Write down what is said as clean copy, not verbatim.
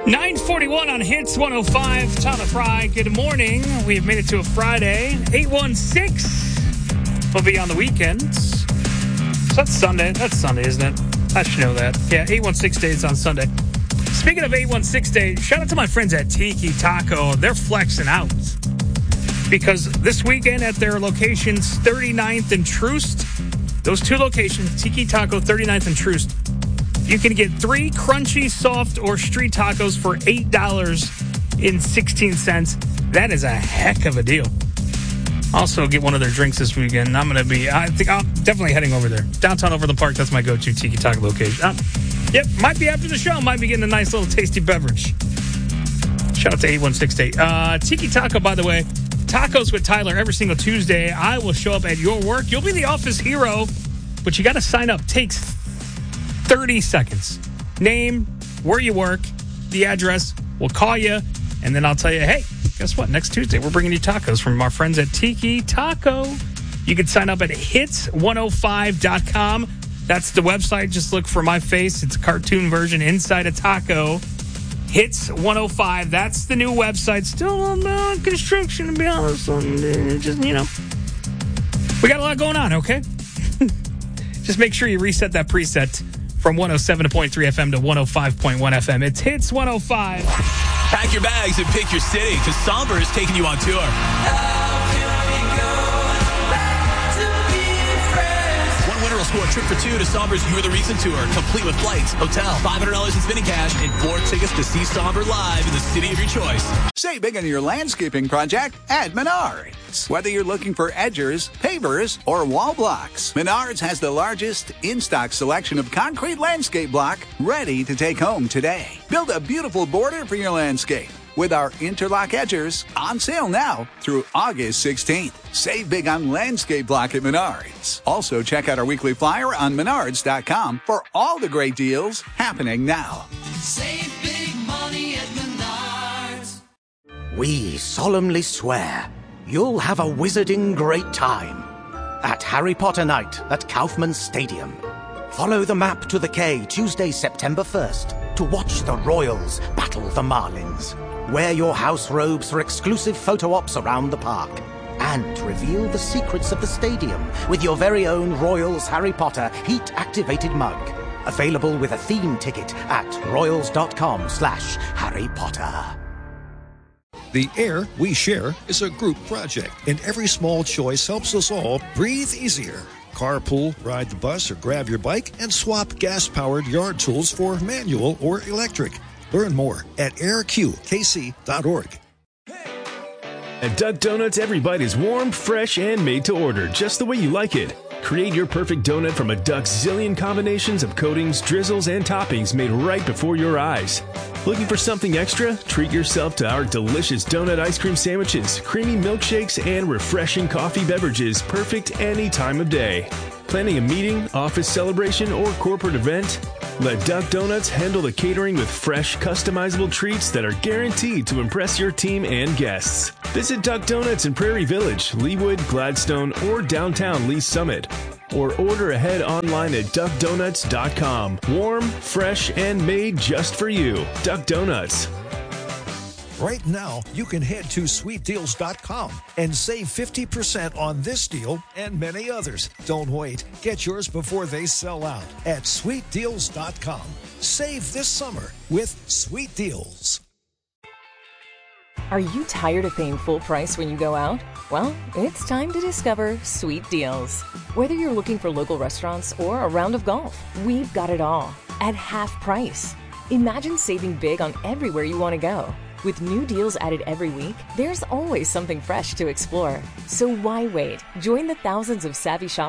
9:41 on Hits 105. Tyler Fry, good morning. We have made it to a Friday. 816 will be on the weekends. So that's Sunday. That's Sunday, isn't it? I should know that. Yeah, 816 days on Sunday. Speaking of 816 days, shout out to my friends at Tiki Taco. They're flexing out. Because this weekend at their locations, 39th and Troost, those two locations, Tiki Taco, 39th and Troost, you can get 3 crunchy, soft, or street tacos for $8.16. That is a heck of a deal. Also, get one of their drinks this weekend. I think I'm definitely heading over there. Downtown Overland Park, that's my go-to Tiki Taco location. Yep, might be after the show. Might be getting a nice little tasty beverage. Shout out to 8168. Tiki Taco, by the way, Tacos with Tyler every single Tuesday. I will show up at your work. You'll be the office hero, but you got to sign up. Takes 30 seconds. Name, where you work, the address. We'll call you, and then I'll tell you, hey, guess what? Next Tuesday, we're bringing you tacos from our friends at Tiki Taco. You can sign up at hits105.com. That's the website. Just look for my face. It's a cartoon version inside a taco. Hits 105. That's the new website. Still on construction, to be honest. Just, we got a lot going on, okay? Just make sure you reset that preset from 107.3 FM to 105.1 FM. It's Hits 105. Pack your bags and pick your city, because Somber is taking you on tour. One winner will score a trip for 2 to Somber's You're the Reason tour, complete with flights, hotel, $500 in spinning cash, and 4 tickets to see Somber live in the city of your choice. Save big on your landscaping project at Menards. Whether you're looking for edgers, pavers, or wall blocks, Menards has the largest in-stock selection of concrete landscape block ready to take home today. Build a beautiful border for your landscape with our interlock edgers on sale now through August 16th. Save big on landscape block at Menards. Also, check out our weekly flyer on menards.com for all the great deals happening now. Save big money at Menards. We solemnly swear you'll have a wizarding great time at Harry Potter Night at Kaufman Stadium. Follow the map to the K Tuesday, September 1st to watch the Royals battle the Marlins. Wear your house robes for exclusive photo ops around the park. And reveal the secrets of the stadium with your very own Royals Harry Potter heat-activated mug. Available with a theme ticket at royals.com/Harry Potter. The air we share is a group project, and every small choice helps us all breathe easier. Carpool, ride the bus, or grab your bike and swap gas-powered yard tools for manual or electric. Learn more at airqkc.org. At Duck Donuts, every bite is warm, fresh, and made to order, just the way you like it. Create your perfect donut from a Duck's zillion combinations of coatings, drizzles, and toppings made right before your eyes. Looking for something extra? Treat yourself to our delicious donut ice cream sandwiches, creamy milkshakes, and refreshing coffee beverages, perfect any time of day. Planning a meeting, office celebration, or corporate event? Let Duck Donuts handle the catering with fresh, customizable treats that are guaranteed to impress your team and guests. Visit Duck Donuts in Prairie Village, Leawood, Gladstone, or downtown Lee Summit. Or order ahead online at duckdonuts.com. Warm, fresh, and made just for you. Duck Donuts. Right now, you can head to sweetdeals.com and save 50% on this deal and many others. Don't wait. Get yours before they sell out at sweetdeals.com. Save this summer with Sweet Deals. Are you tired of paying full price when you go out? Well, it's time to discover Sweet Deals. Whether you're looking for local restaurants or a round of golf, we've got it all at half price. Imagine saving big on everywhere you want to go. With new deals added every week, there's always something fresh to explore. So why wait? Join the thousands of savvy shoppers